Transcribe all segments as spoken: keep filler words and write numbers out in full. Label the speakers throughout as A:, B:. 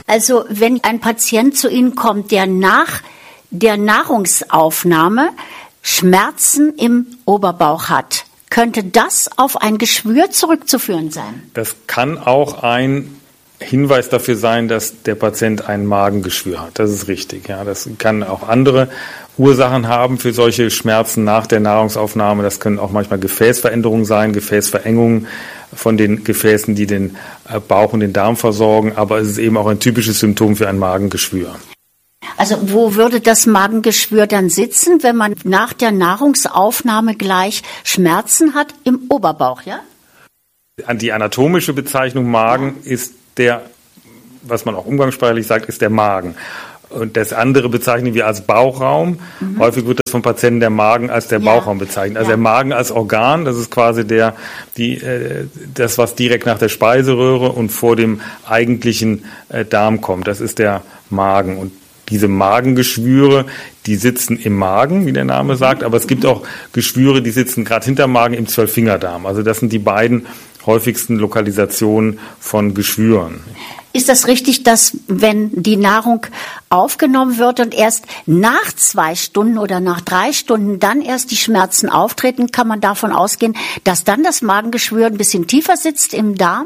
A: Also wenn ein Patient zu Ihnen kommt, der nach der Nahrungsaufnahme Schmerzen im Oberbauch hat, könnte das auf ein Geschwür zurückzuführen sein?
B: Das kann auch ein Hinweis dafür sein, dass der Patient ein Magengeschwür hat. Das ist richtig. Ja, das kann auch andere Ursachen haben für solche Schmerzen nach der Nahrungsaufnahme. Das können auch manchmal Gefäßveränderungen sein, Gefäßverengungen von den Gefäßen, die den Bauch und den Darm versorgen. Aber es ist eben auch ein typisches Symptom für ein Magengeschwür.
A: Also wo würde das Magengeschwür dann sitzen, wenn man nach der Nahrungsaufnahme gleich Schmerzen hat? Im Oberbauch, ja?
B: Die anatomische Bezeichnung Magen ist der, was man auch umgangssprachlich sagt, ist der Magen. Und das andere bezeichnen wir als Bauchraum. Mhm. Häufig wird das von Patienten der Magen als der ja. Bauchraum bezeichnet. Also ja. der Magen als Organ, das ist quasi der, die, äh, das, was direkt nach der Speiseröhre und vor dem eigentlichen äh, Darm kommt. Das ist der Magen. Und diese Magengeschwüre, die sitzen im Magen, wie der Name sagt, aber es gibt auch Geschwüre, die sitzen gerade hinterm Magen im Zwölffingerdarm. Also das sind die beiden häufigsten Lokalisationen von Geschwüren.
A: Ist das richtig, dass wenn die Nahrung aufgenommen wird und erst nach zwei Stunden oder nach drei Stunden dann erst die Schmerzen auftreten, kann man davon ausgehen, dass dann das Magengeschwür ein bisschen tiefer sitzt im Darm?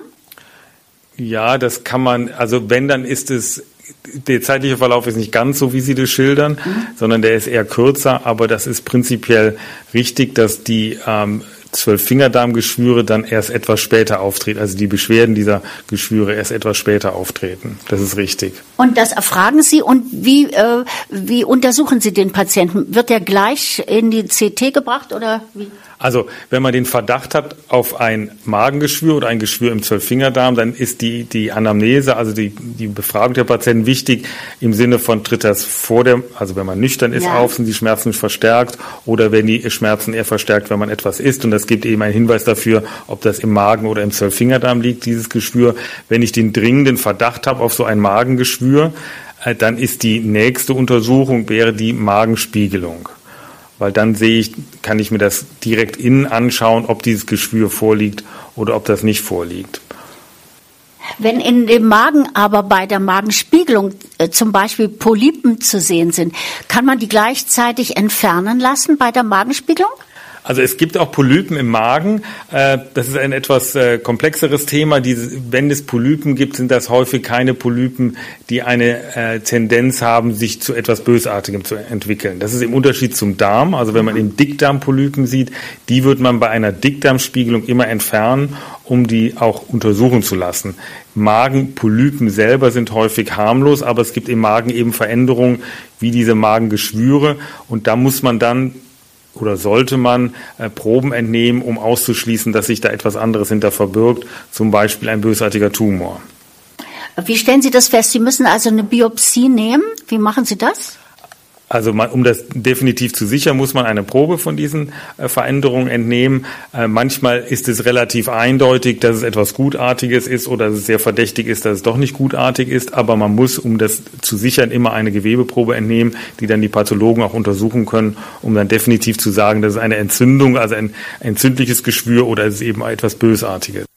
B: Ja, das kann man, also wenn, dann ist es, der zeitliche Verlauf ist nicht ganz so, wie Sie das schildern, mhm. sondern der ist eher kürzer, aber das ist prinzipiell richtig, dass die ähm, Zwölffingerdarmgeschwüre dann erst etwas später auftreten, also die Beschwerden dieser Geschwüre erst etwas später auftreten. Das ist richtig.
A: Und das erfragen Sie und wie, äh, wie untersuchen Sie den Patienten? Wird der gleich in die C T gebracht oder wie?
B: Also wenn man den Verdacht hat auf ein Magengeschwür oder ein Geschwür im Zwölffingerdarm, dann ist die, die Anamnese, also die, die Befragung der Patienten wichtig im Sinne von, tritt das vor der, also wenn man nüchtern ist, ja. auf, sind die Schmerzen verstärkt oder werden die Schmerzen eher verstärkt, wenn man etwas isst. Und das gibt eben einen Hinweis dafür, ob das im Magen oder im Zwölffingerdarm liegt, dieses Geschwür. Wenn ich den dringenden Verdacht habe auf so ein Magengeschwür, dann ist die nächste Untersuchung, wäre die Magenspiegelung. Weil dann sehe ich, kann ich mir das direkt innen anschauen, ob dieses Geschwür vorliegt oder ob das nicht vorliegt.
A: Wenn in dem Magen aber bei der Magenspiegelung äh, zum Beispiel Polypen zu sehen sind, kann man die gleichzeitig entfernen lassen bei der Magenspiegelung?
B: Also es gibt auch Polypen im Magen. Das ist ein etwas komplexeres Thema. Wenn es Polypen gibt, sind das häufig keine Polypen, die eine Tendenz haben, sich zu etwas Bösartigem zu entwickeln. Das ist im Unterschied zum Darm. Also wenn man im Dickdarm Polypen sieht, die wird man bei einer Dickdarmspiegelung immer entfernen, um die auch untersuchen zu lassen. Magenpolypen selber sind häufig harmlos, aber es gibt im Magen eben Veränderungen wie diese Magengeschwüre. Und da muss man dann oder sollte man äh, Proben entnehmen, um auszuschließen, dass sich da etwas anderes hinter verbirgt, zum Beispiel ein bösartiger Tumor.
A: Wie stellen Sie das fest? Sie müssen also eine Biopsie nehmen. Wie machen Sie das?
B: Also man, um das definitiv zu sichern, muss man eine Probe von diesen äh, Veränderungen entnehmen. Äh, manchmal ist es relativ eindeutig, dass es etwas Gutartiges ist oder dass es sehr verdächtig ist, dass es doch nicht gutartig ist. Aber man muss, um das zu sichern, immer eine Gewebeprobe entnehmen, die dann die Pathologen auch untersuchen können, um dann definitiv zu sagen, dass es eine Entzündung, also ein entzündliches Geschwür oder es ist eben etwas Bösartiges.